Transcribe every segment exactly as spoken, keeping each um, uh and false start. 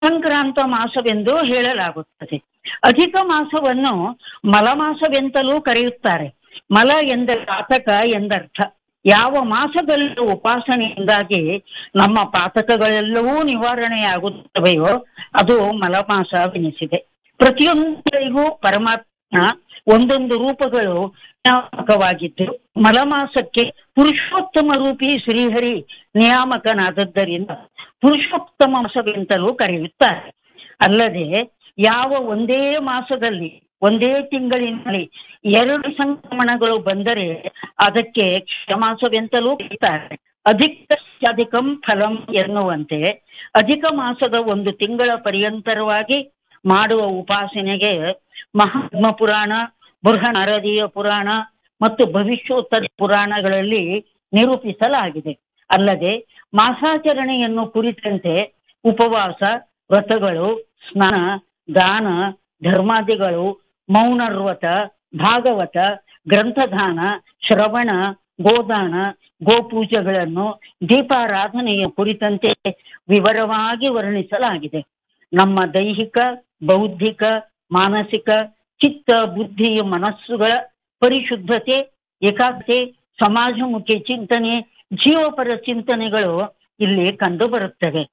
ಸಂಕ್ರಾಂತ ಮಾಸವೆಂದು ಹೇಳಲಾಗುತ್ತದೆ. ಅಧಿಕ ಮಾಸವನ್ನು ಮಲಮಾಸವೆಂತಲೂ ಕರೆಯುತ್ತಾರೆ. ಮಲ ಎಂದರೆ ಪಾತಕ ಎಂದರ್ಥ. ಯಾವ ಮಾಸದಲ್ಲೂ ಉಪಾಸನೆಯಿಂದಾಗಿ ನಮ್ಮ ಪಾತಕಗಳೆಲ್ಲವೂ ನಿವಾರಣೆಯಾಗುತ್ತವೆಯೋ ಅದು ಮಲಮಾಸವೆನಿಸಿದೆ. ಪ್ರತಿಯೊಂದರಿಗೂ ಪರಮಾತ್ಮ ಒಂದೊಂದು ರೂಪಗಳು ನಿಯಾಮಕವಾಗಿದ್ದು ಮಲಮಾಸಕ್ಕೆ ಪುರುಷೋತ್ತಮ ರೂಪಿ ಶ್ರೀಹರಿ ನಿಯಾಮಕನಾದದ್ದರಿಂದ ಪುರುಷೋತ್ತಮ ಮಾಸವೆಂತಲೂ ಕರೆಯುತ್ತಾರೆ. ಅಲ್ಲದೆ ಯಾವ ಒಂದೇ ಮಾಸದಲ್ಲಿ ಒಂದೇ ತಿಂಗಳಿನಲ್ಲಿ ಎರಡು ಸಂಕ್ರಮಣಗಳು ಬಂದರೆ ಅದಕ್ಕೆ ಕ್ಷಮಾಸವೆಂತಲೂ ಕರೆಯುತ್ತಾರೆ. ಅಧಿಕ ಅಧಿಕಂ ಫಲಂ ಎನ್ನುವಂತೆ ಅಧಿಕ ಮಾಸದ ಒಂದು ತಿಂಗಳ ಪರ್ಯಂತರವಾಗಿ ಮಾಡುವ ಉಪಾಸನೆಗೆ ಮಹಾತ್ಮ ಪುರಾಣ, ಬೃಹನ್ನಾರದೀಯ ಪುರಾಣ ಮತ್ತು ಭವಿಷ್ಯೋತ್ತರ ಪುರಾಣಗಳಲ್ಲಿ ನಿರೂಪಿಸಲಾಗಿದೆ. ಅಲ್ಲದೆ ಮಾಸಾಚರಣೆಯನ್ನು ಕುರಿತಂತೆ ಉಪವಾಸ, ವ್ರತಗಳು, ಸ್ನಾನ, ದಾನ, ಧರ್ಮಾದಿಗಳು, ಮೌನವ್ರತ, ಭಾಗವತ, ಗ್ರಂಥದಾನ, ಶ್ರವಣ, ಗೋದಾನ, ಗೋಪೂಜೆಗಳನ್ನು, ದೀಪಾರಾಧನೆಯ ಕುರಿತಂತೆ ವಿವರವಾಗಿ ವರ್ಣಿಸಲಾಗಿದೆ. ನಮ್ಮ ದೈಹಿಕ, ಬೌದ್ಧಿಕ, ಮಾನಸಿಕ, ಚಿತ್ತ, ಬುದ್ಧಿ, ಮನಸ್ಸುಗಳ ಪರಿಶುದ್ಧತೆ, ಏಕಾಗ್ರತೆ, ಸಮಾಜಮುಖಿ ಚಿಂತನೆ, ಜೀವಪರ ಚಿಂತನೆಗಳು ಇಲ್ಲಿ ಕಂಡು ಬರುತ್ತವೆ.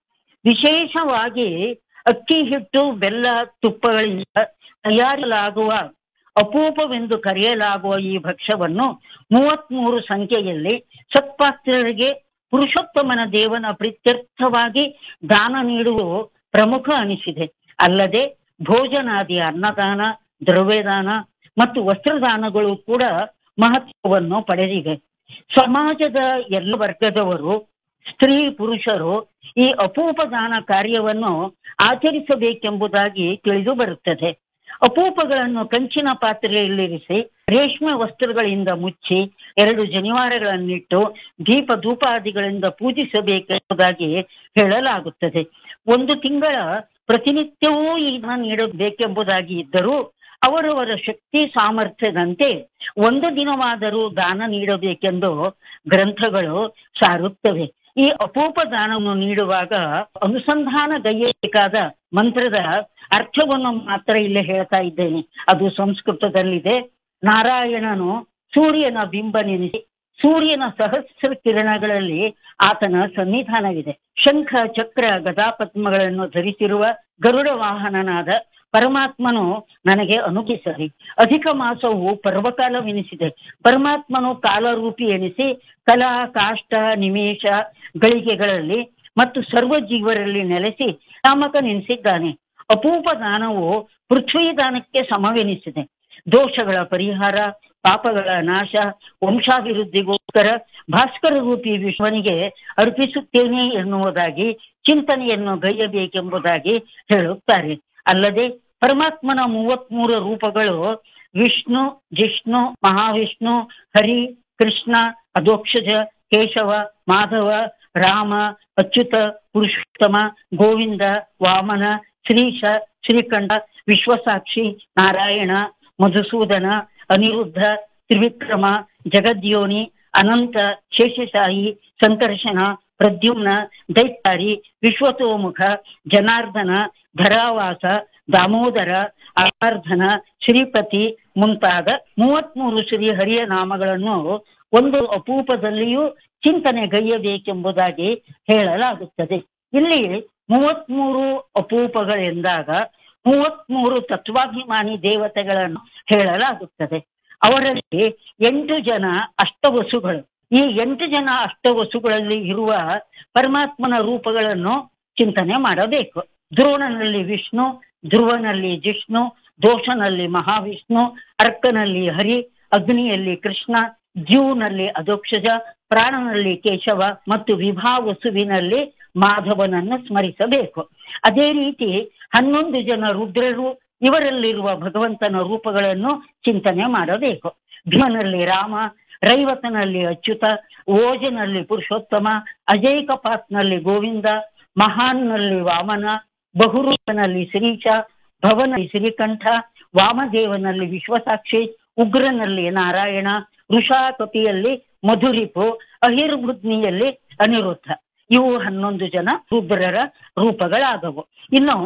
ವಿಶೇಷವಾಗಿ ಅಕ್ಕಿ ಹಿಟ್ಟು, ಬೆಲ್ಲ, ತುಪ್ಪಗಳಿಂದ ತಯಾರಿಸಲಾಗುವ ಅಪೂಪವೆಂದು ಕರೆಯಲಾಗುವ ಈ ಭಕ್ಷ್ಯವನ್ನು ಮೂವತ್ಮೂರು ಸಂಖ್ಯೆಯಲ್ಲಿ ಸತ್ಪಾತ್ರರಿಗೆ ಪುರುಷೋತ್ತಮನ ದೇವನ ಪ್ರೀತ್ಯರ್ಥವಾಗಿ ದಾನ ನೀಡುವ ಪ್ರಮುಖ ಅನಿಸಿದೆ. ಅಲ್ಲದೆ ಭೋಜನಾದಿ ಅನ್ನದಾನ, ದ್ರವ್ಯದಾನ ಮತ್ತು ವಸ್ತ್ರದಾನಗಳು ಕೂಡ ಮಹತ್ವವನ್ನು ಪಡೆದಿವೆ. ಸಮಾಜದ ಎಲ್ಲ ವರ್ಗದವರು, ಸ್ತ್ರೀ ಪುರುಷರು ಈ ಅಪೂಪ ದಾನ ಕಾರ್ಯವನ್ನು ಆಚರಿಸಬೇಕೆಂಬುದಾಗಿ ತಿಳಿದು ಬರುತ್ತದೆ. ಅಪೂಪಗಳನ್ನು ಕಂಚಿನ ಪಾತ್ರೆಯಲ್ಲಿರಿಸಿ ರೇಷ್ಮೆ ವಸ್ತ್ರಗಳಿಂದ ಮುಚ್ಚಿ ಎರಡು ಜನಿವಾರಗಳನ್ನಿಟ್ಟು ದೀಪ ಧೂಪಾದಿಗಳಿಂದ ಪೂಜಿಸಬೇಕೆಂಬುದಾಗಿ ಹೇಳಲಾಗುತ್ತದೆ. ಒಂದು ತಿಂಗಳ ಪ್ರತಿನಿತ್ಯವೂ ಇದನ್ನು ನೀಡಬೇಕೆಂಬುದಾಗಿ ಇದ್ದರೂ ಅವರವರ ಶಕ್ತಿ ಸಾಮರ್ಥ್ಯದಂತೆ ಒಂದು ದಿನವಾದರೂ ದಾನ ನೀಡಬೇಕೆಂದು ಗ್ರಂಥಗಳು ಸಾರುತ್ತವೆ. ಈ ಅಪೂಪ ದಾನವನ್ನು ನೀಡುವಾಗ ಅನುಸಂಧಾನಗೈಯಬೇಕಾದ ಮಂತ್ರದ ಅರ್ಥವನ್ನು ಮಾತ್ರ ಇಲ್ಲಿ ಹೇಳ್ತಾ ಇದ್ದೇನೆ. ಅದು ಸಂಸ್ಕೃತದಲ್ಲಿದೆ. ನಾರಾಯಣನು ಸೂರ್ಯನ ಬಿಂಬ ನೆನೆಸಿ ಸೂರ್ಯನ ಸಹಸ್ರ ಕಿರಣಗಳಲ್ಲಿ ಆತನ ಸನ್ನಿಧಾನವಿದೆ. ಶಂಖ, ಚಕ್ರ, ಗದಾಪದ್ಮಗಳನ್ನು ಧರಿಸಿರುವ ಗರುಡ ವಾಹನನಾದ ಪರಮಾತ್ಮನು ನನಗೆ ಅನುಗ್ರಹಿಸಲಿ. ಅಧಿಕ ಮಾಸವು ಪರ್ವಕಾಲವೆನಿಸಿದೆ. ಪರಮಾತ್ಮನು ಕಾಲರೂಪಿ ಎನಿಸಿ ಕಲಾ, ಕಾಷ್ಟ, ನಿಮೇಷ, ಗಳಿಗೆಗಳಲ್ಲಿ ಮತ್ತು ಸರ್ವ ಜೀವರಲ್ಲಿ ನೆಲೆಸಿ ನಾಮಕನೆನಿಸಿದ್ದಾನೆ. ಅಪೂಪ ದಾನವು ಪೃಥ್ವಿ ದಾನಕ್ಕೆ ಸಮವೆನಿಸಿದೆ. ದೋಷಗಳ ಪರಿಹಾರ, ಪಾಪಗಳ ನಾಶ, ವಂಶಾಭಿವೃದ್ಧಿಗೋಸ್ಕರ ಭಾಸ್ಕರ ರೂಪಿ ವಿಶ್ವನಿಗೆ ಅರ್ಪಿಸುತ್ತೇನೆ ಎನ್ನುವುದಾಗಿ ಚಿಂತನೆಯನ್ನು ಗೈಯಬೇಕೆಂಬುದಾಗಿ ಹೇಳುತ್ತಾರೆ. ಅಲ್ಲದೆ ಪರಮಾತ್ಮನ ಮೂವತ್ಮೂರು ರೂಪಗಳು ವಿಷ್ಣು, ಜಿಷ್ಣು, ಮಹಾವಿಷ್ಣು, ಹರಿ, ಕೃಷ್ಣ, ಅಧೋಕ್ಷಜ, ಕೇಶವ, ಮಾಧವ, ರಾಮ, ಅಚ್ಯುತ, ಪುರುಷೋತ್ತಮ, ಗೋವಿಂದ, ವಾಮನ, ಶ್ರೀಶ, ಶ್ರೀಕಂಠ, ವಿಶ್ವಸಾಕ್ಷಿ, ನಾರಾಯಣ, ಮಧುಸೂದನ, ಅನಿರುದ್ಧ, ತ್ರಿವಿಕ್ರಮ, ಜಗದ್ಯೋನಿ, ಅನಂತ, ಶೇಷಶಾಹಿ, ಸಂಕರ್ಷಣ, ಪ್ರದ್ಯುಮ್ನ, ದೈತ್ಯಾರಿ, ವಿಶ್ವತೋಮುಖ, ಜನಾರ್ದನ, ಧರಾವಾಸ, ದಾಮೋದರ, ಆರಾರ್ಧನ, ಶ್ರೀಪತಿ ಮುಂತಾದ ಮೂವತ್ಮೂರು ಶ್ರೀ ಹರಿಯ ನಾಮಗಳನ್ನು ಒಂದು ಅಪೂಪದಲ್ಲಿಯೂ ಚಿಂತನೆಗೈಯಬೇಕೆಂಬುದಾಗಿ ಹೇಳಲಾಗುತ್ತದೆ. ಇಲ್ಲಿ ಮೂವತ್ಮೂರು ಅಪೂಪಗಳೆಂದಾಗ ಮೂವತ್ಮೂರು ತತ್ವಾಭಿಮಾನಿ ದೇವತೆಗಳನ್ನು ಹೇಳಲಾಗುತ್ತದೆ. ಅವರಲ್ಲಿ ಎಂಟು ಜನ ಅಷ್ಟವಸುಗಳು. ಈ ಎಂಟು ಜನ ಅಷ್ಟವಸುಗಳಲ್ಲಿ ಇರುವ ಪರಮಾತ್ಮನ ರೂಪಗಳನ್ನು ಚಿಂತನೆ ಮಾಡಬೇಕು. ಧ್ರುವನಲ್ಲಿ ವಿಷ್ಣು, ಧ್ರುವನಲ್ಲಿ ಜಿಷ್ಣು, ದೋಷನಲ್ಲಿ ಮಹಾವಿಷ್ಣು, ಅರ್ಕನಲ್ಲಿ ಹರಿ, ಅಗ್ನಿಯಲ್ಲಿ ಕೃಷ್ಣ, ಜೀವನಲ್ಲಿ ಅಧೋಕ್ಷಜ, ಪ್ರಾಣನಲ್ಲಿ ಕೇಶವ ಮತ್ತು ವಿಭಾವಸುವಿನಲ್ಲಿ ಮಾಧವನನ್ನು ಸ್ಮರಿಸಬೇಕು. ಅದೇ ರೀತಿ ಹನ್ನೊಂದು ಜನ ರುದ್ರರು, ಇವರಲ್ಲಿರುವ ಭಗವಂತನ ರೂಪಗಳನ್ನು ಚಿಂತನೆ ಮಾಡಬೇಕು. ಭೀಮನಲ್ಲಿ ರಾಮ, ರೈವತನಲ್ಲಿ ಅಚ್ಯುತ, ಓಜನಲ್ಲಿ ಪುರುಷೋತ್ತಮ, ಅಜೈಕಪಾತ್ನಲ್ಲಿ ಗೋವಿಂದ, ಮಹಾನ್ನಲ್ಲಿ ವಾಮನ, ಬಹುರೂಪನಲ್ಲಿ ಶ್ರೀಶ, ಭವನಲ್ಲಿ ಶ್ರೀಕಂಠ, ವಾಮದೇವನಲ್ಲಿ ವಿಶ್ವಸಾಕ್ಷಿ, ಉಗ್ರನಲ್ಲಿ ನಾರಾಯಣ, ಋಷಾಕಪಿಯಲ್ಲಿ ಮಧುರಿಪು, ಅಹಿರ್ಬುದ್ನಿಯಲ್ಲಿ ಅನಿರುದ್ಧ. ಇವು ಹನ್ನೊಂದು ಜನ ರುದ್ರರ ರೂಪಗಳಾದವು. ಇನ್ನು